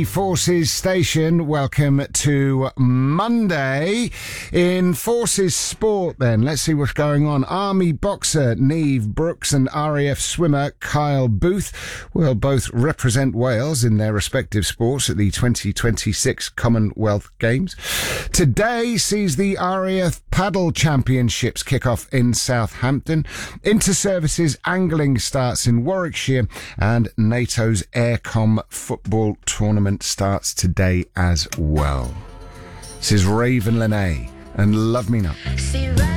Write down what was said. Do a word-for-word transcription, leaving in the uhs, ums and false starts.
Forces Station. Welcome to Monday. In Forces Sport then, let's see what's going on. Army boxer Niamh Brooks and R A F swimmer Kyle Booth will both represent Wales in their respective sports at the twenty twenty-six Commonwealth Games. Today sees the R A F Paddle Championships kick off in Southampton. Inter-Services Angling starts in Warwickshire, and NATO's Aircom football tournament starts today as well. This is Raven Lenae and Love Me Not.